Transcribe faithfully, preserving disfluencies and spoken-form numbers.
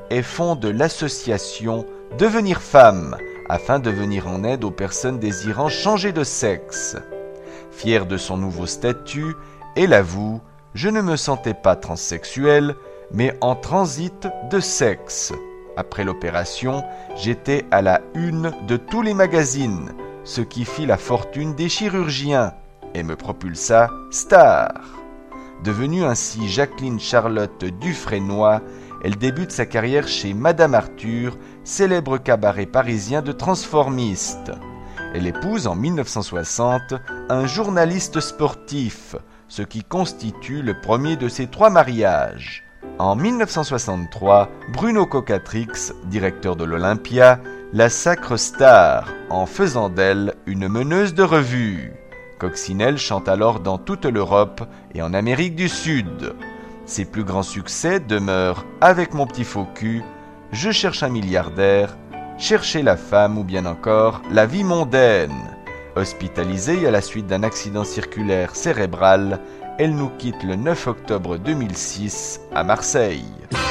et fonde l'association Devenir Femme, afin de venir en aide aux personnes désirant changer de sexe. Fière de son nouveau statut, elle avoue « Je ne me sentais pas transsexuelle, mais en transit de sexe. Après l'opération, j'étais à la une de tous les magazines, ce qui fit la fortune des chirurgiens et me propulsa star. » Devenue ainsi Jacqueline Charlotte Dufresnoy, elle débute sa carrière chez Madame Arthur, célèbre cabaret parisien de transformistes. Elle épouse en mille neuf cent soixante un journaliste sportif, ce qui constitue le premier de ses trois mariages. En mille neuf cent soixante-trois, Bruno Cocatrix, directeur de l'Olympia, la sacre star en faisant d'elle une meneuse de revue. Coccinelle chante alors dans toute l'Europe et en Amérique du Sud. Ses plus grands succès demeurent Avec mon petit faux cul, Je cherche un milliardaire, Chercher la femme ou bien encore La vie mondaine. Hospitalisée à la suite d'un accident circulaire cérébral, elle nous quitte le neuf octobre deux mille six à Marseille.